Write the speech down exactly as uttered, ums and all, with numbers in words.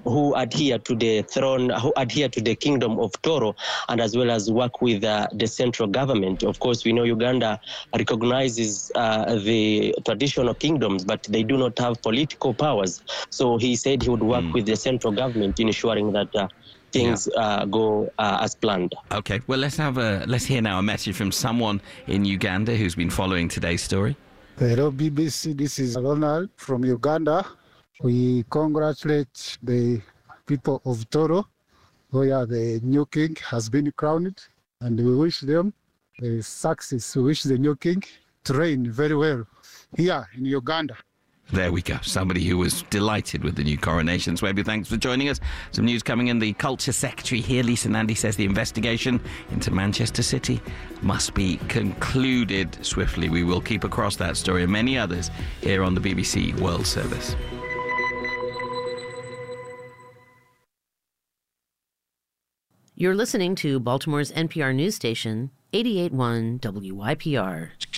who adhere to the throne, who adhere to the kingdom of Toro, and as well as work with uh, the central government. Of course, we know Uganda recognizes uh, the traditional kingdoms, but they do not have political powers. So he said he would work mm. with the central government in ensuring that uh, things yeah. uh, go uh, as planned. Okay, well, let's have a let's hear now a message from someone in Uganda who's been following today's story. Hello, B B C. This is Ronald from Uganda. We congratulate the people of Toro, where the new king has been crowned, and we wish them the success. We wish the new king to reign very well here in Uganda. There we go. Somebody who was delighted with the new coronation. Swaby, thanks for joining us. Some news coming in. The Culture Secretary here, Lisa Nandy, says the investigation into Manchester City must be concluded swiftly. We will keep across that story and many others here on the B B C World Service. You're listening to Baltimore's N P R news station, eighty-eight point one W Y P R.